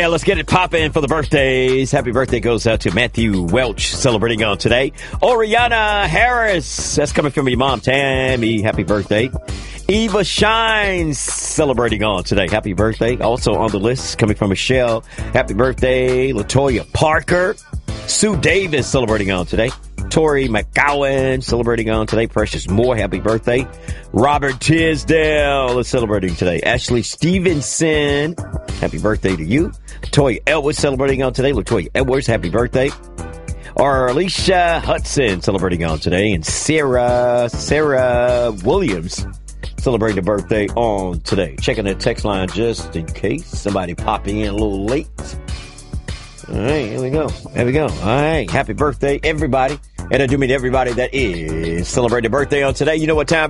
Yeah, let's get it popping for the birthdays. Happy birthday goes out to Matthew Welch, celebrating on today. Oriana Harris, that's coming from your mom, Tammy. Happy birthday. Eva Shines, celebrating on today. Happy birthday. Also on the list, coming from Michelle. Happy birthday. Latoya Parker. Sue Davis, celebrating on today. Tori McGowan, celebrating on today. Precious Moore, happy birthday. Robert Tisdale is celebrating today. Ashley Stevenson, happy birthday to you. Latoya Edwards, celebrating on today. Latoya Edwards, happy birthday. Alicia Hudson, celebrating on today. And Sarah Williams, celebrating a birthday on today. Checking the text line just in case somebody popping in a little late. All right, here we go. All right, happy birthday, everybody. And I do mean everybody that is celebrating a birthday on today. You know what time